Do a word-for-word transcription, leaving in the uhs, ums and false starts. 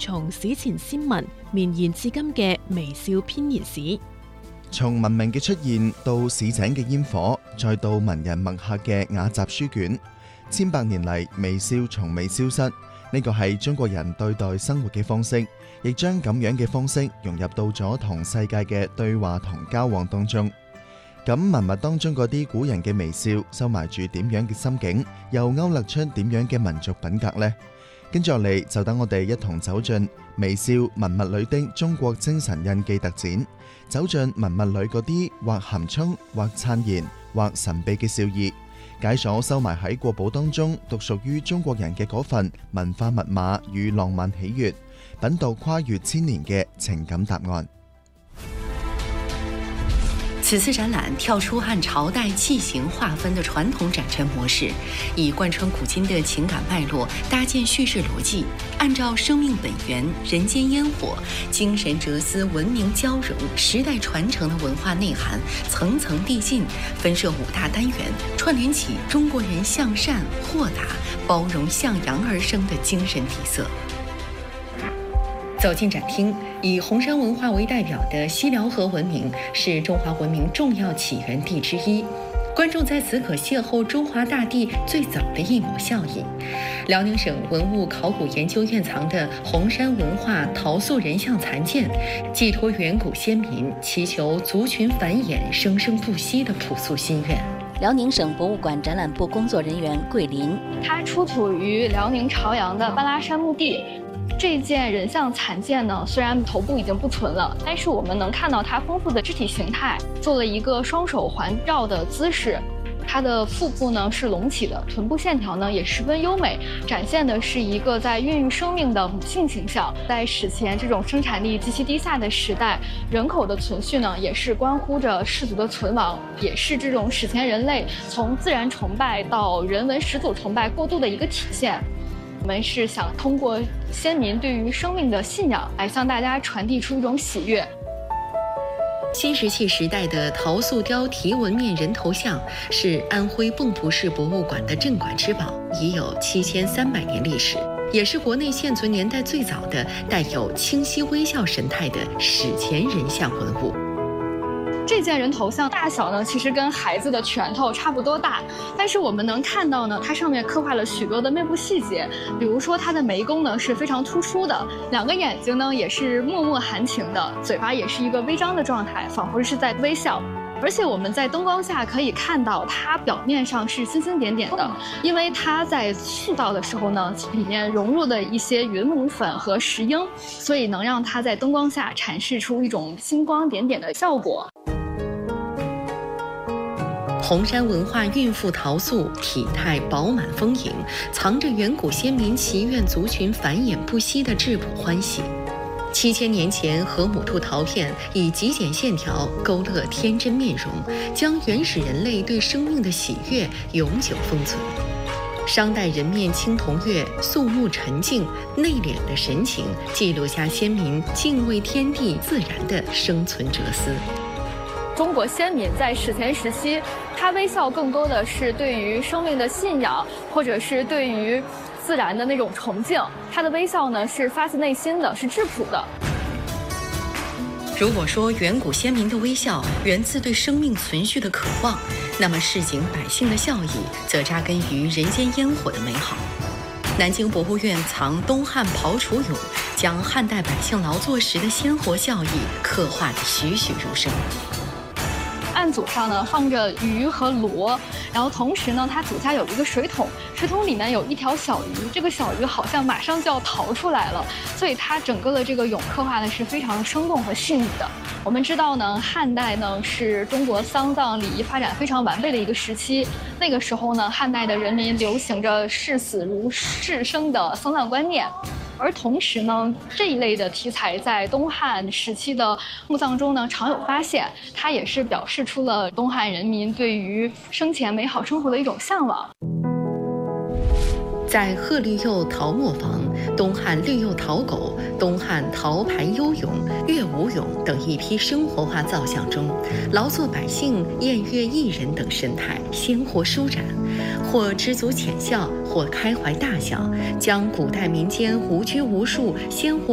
從史前先民綿延至今嘅微笑編年史。 從文明嘅出現到市井嘅煙火，再到文人墨客嘅雅集書卷，千百年嚟微笑從未消失。呢個係中國人對待生活嘅方式，亦將咁樣嘅方式融入到咗同世界嘅對話同交往當中。咁文物當中嗰啲古人嘅微笑，收埋住點樣嘅心境，又勾勒出點樣嘅民族品格呢？跟住落嚟就等我哋一同走進微笑文物裏的中國精神印記特展，走進文物裏嗰啲或含蓄、或燦然、或神秘嘅笑意，解鎖收埋喺國寶當中獨屬於中國人嘅嗰份文化密碼與浪漫喜悅，品讀跨越千年嘅情感答案。 此次展覽跳出按朝代器型劃分的傳統展陳模式，以貫穿古今的情感脈絡搭建敘事邏輯，按照生命本源、人間煙火、精神哲思、文明交融、時代傳承的文化內涵，層層遞進，分設五大單元，串聯起中國人向善、豁達、包容、向陽而生的精神底色。走進展廳，以紅山文化為代表的西遼河文明是中華文明重要起源地之一，觀眾在此可邂逅中華大地最早的一抹笑意。遼寧省文物考古研究院藏的紅山文化陶塑人像殘件，寄託遠古先民祈求族群繁衍生生不息的樸素心願。 遼寧省博物館展覽部工作人員桂林， 它出土於遼寧朝陽的半拉山墓地。這件人像殘件呢，雖然頭部已經不存了，但是我們能看到它豐富的肢體形態，做了一個雙手環繞的姿勢。它的腹部呢是隆起的，臀部線條呢也十分優美，展現的是一個在孕育生命的母性形象。在史前這種生產力極其低下的時代，人口的存續呢也是關乎着氏族的存亡，也是這種史前人類從自然崇拜到人文始祖崇拜過渡的一個體現。我們是想通過先民對於生命的信仰，來向大家傳遞出一種喜悅。 新石器時代的陶塑雕題紋面人頭像是安徽蚌埠市博物館的鎮館之寶，已有七千三百年歷史，也是國內現存年代最早的帶有清晰微笑神態的史前人像文物。 這件人頭像大小呢，其實跟孩子的拳頭差不多大，但是我們能看到呢，它上面刻畫了許多的面部細節，比如說它的眉弓呢是非常突出的，兩個眼睛呢也是脈脈含情的，嘴巴也是一個微張的狀態，仿佛是在微笑。而且我們在燈光下可以看到它表面上是星星點點的，因為它在塑造的時候呢，裡面融入了一些雲母粉和石英，所以能讓它在燈光下闡釋出一種星光點點的效果。 紅山文化孕婦陶塑體態飽滿豐盈，藏着遠古先民祈願族群繁衍不息的質樸歡喜。七千年前，河姆兔陶片以極簡線條勾勒天真面容，將原始人類對生命的喜悅永久封存。商代人面青銅月，肅穆沉靜、內斂的神情，記錄下先民敬畏天地自然的生存哲思。 中國先民在史前時期，他微笑更多的是對於生命的信仰，或者是對於自然的那種崇敬。他的微笑呢，是發自內心的，是質樸的。 如果說遠古先民的微笑源自對生命存續的渴望，那麼市井百姓的笑意則扎根於人間煙火的美好。南京博物院藏東漢庖廚俑，將漢代百姓勞作時的鮮活笑意刻畫得栩栩如生。 案組上呢放着魚和螺，然後同時呢，它底下有一個水桶，水桶裡面有一條小魚，這個小魚好像馬上就要逃出來了，所以它整個的這個俑刻畫的是非常生動和細膩的。我們知道呢，漢代呢是中國喪葬禮儀發展非常完備的一個時期，那個時候呢，漢代的人民流行着視死如視生的喪葬觀念。而同時呢，這一類的題材在東漢時期的墓葬中呢常有發現，它也是表示出了東漢人民對於生前美好生活的一種向往。 在賀綠釉陶磨坊、東漢綠釉陶狗、東漢陶牌幽俑、樂舞俑等一批生活化造像中，勞作百姓、宴樂藝人等神態鮮活舒展，或知足淺笑，或開懷大笑，將古代民間無拘無束、鮮活